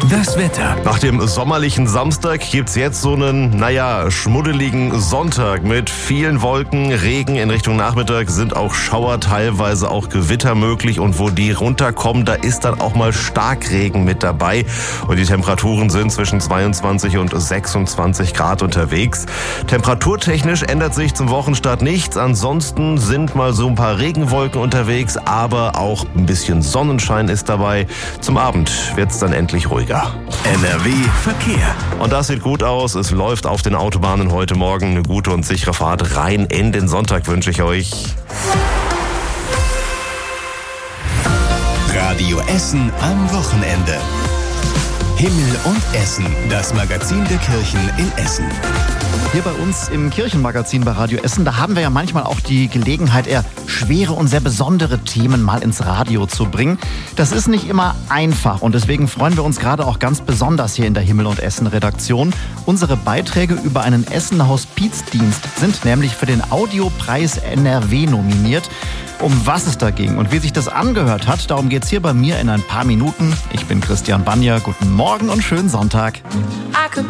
Das Wetter. Nach dem sommerlichen Samstag gibt's jetzt so einen, schmuddeligen Sonntag mit vielen Wolken, Regen. In Richtung Nachmittag sind auch Schauer, teilweise auch Gewitter möglich. Und wo die runterkommen, da ist dann auch mal Starkregen mit dabei. Und die Temperaturen sind zwischen 22 und 26 Grad unterwegs. Temperaturtechnisch ändert sich zum Wochenstart nichts. Ansonsten sind mal so ein paar Regenwolken unterwegs, aber auch ein bisschen Sonnenschein ist dabei. Zum Abend wird's dann endlich ruhiger. NRW Verkehr. Und das sieht gut aus. Es läuft auf den Autobahnen heute Morgen. Eine gute und sichere Fahrt rein in den Sonntag wünsche ich euch. Radio Essen am Wochenende. Himmel und Essen, das Magazin der Kirchen in Essen. Hier bei uns im Kirchenmagazin bei Radio Essen, da haben wir ja manchmal auch die Gelegenheit, eher schwere und sehr besondere Themen mal ins Radio zu bringen. Das ist nicht immer einfach und deswegen freuen wir uns gerade auch ganz besonders hier in der Himmel und Essen Redaktion. Unsere Beiträge über einen Essener Hospizdienst sind nämlich für den Audiopreis NRW nominiert. Um was es da ging und wie sich das angehört hat, darum geht's hier bei mir in ein paar Minuten. Ich bin Christian Banja, guten Morgen und schönen Sonntag.